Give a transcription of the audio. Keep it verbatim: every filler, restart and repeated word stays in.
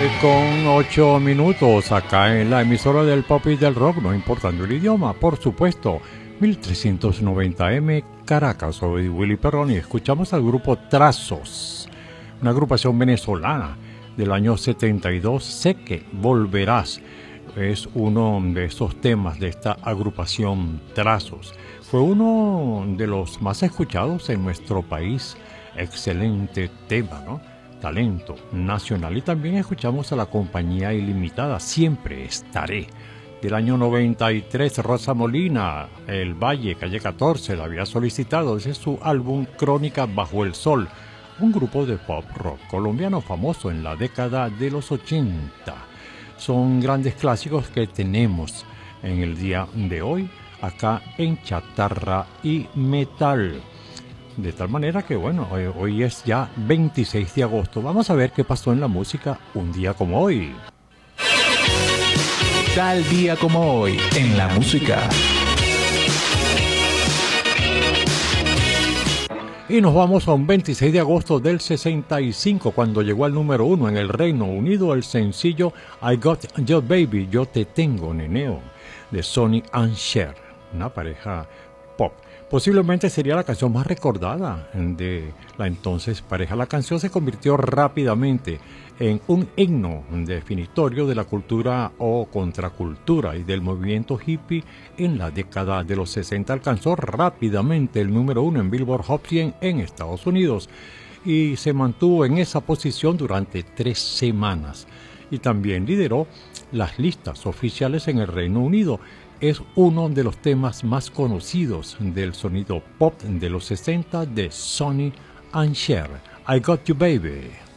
Con ocho minutos acá en la emisora del pop y del rock, no importando el idioma, por supuesto, mil trescientos noventa eme Caracas. Soy Willy Perrón y escuchamos al grupo Trazos, una agrupación venezolana del año setenta y dos. Sé que volverás, es uno de esos temas de esta agrupación Trazos. Fue uno de los más escuchados en nuestro país. Excelente tema, ¿no? Talento nacional. Y también escuchamos a la Compañía Ilimitada, Siempre Estaré, del año noventa y tres. Rosa Molina, El Valle, calle catorce, la había solicitado. Ese es su álbum Crónica Bajo el Sol, un grupo de pop rock colombiano famoso en la década de los ochenta. Son grandes clásicos que tenemos en el día de hoy acá en Chatarra y Metal. De tal manera que, bueno, hoy, hoy es ya veintiséis de agosto. Vamos a ver qué pasó en la música un día como hoy. Tal día como hoy en la música. Y nos vamos a un veintiséis de agosto del sesenta y cinco, cuando llegó al número uno en el Reino Unido el sencillo I Got Your Baby, Yo Te Tengo, Neneo, de Sonny and Cher, una pareja pop. Posiblemente sería la canción más recordada de la entonces pareja. La canción se convirtió rápidamente en un himno definitorio de la cultura o contracultura y del movimiento hippie en la década de los sesenta. Alcanzó rápidamente el número uno en Billboard Hot cien en Estados Unidos y se mantuvo en esa posición durante tres semanas. Y también lideró las listas oficiales en el Reino Unido. Es uno de los temas más conocidos del sonido pop de los sesenta de Sonny and Cher. I Got You Baby.